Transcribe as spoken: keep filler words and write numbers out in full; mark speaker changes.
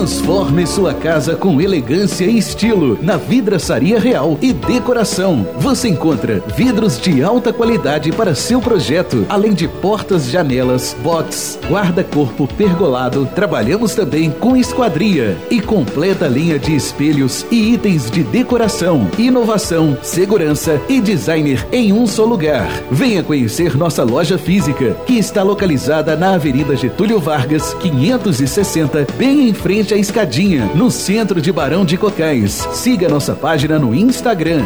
Speaker 1: Transforme sua casa com elegância e estilo na Vidraçaria Real e Decoração. Você encontra vidros de alta qualidade para seu projeto, além de portas, janelas, box, guarda-corpo pergolado. Trabalhamos também com esquadria e completa linha de espelhos e itens de decoração, inovação, segurança e designer em um só lugar. Venha conhecer nossa loja física, que está localizada na Avenida Getúlio Vargas, quinhentos e sessenta, bem em frente à Escadinha, no centro de Barão de Cocais. Siga nossa página no Instagram,